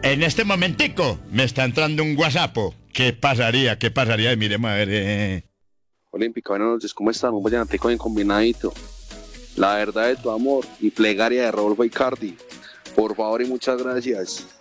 En este momentico me está entrando un WhatsApp. ¿Qué pasaría? ¿Qué pasaría? Y miremos a ver. Olímpica, buenas noches, ¿cómo están? Un vallenatico bien combinadito. La verdad de tu amor y plegaria de Rodolfo Icardi. Por favor y muchas gracias.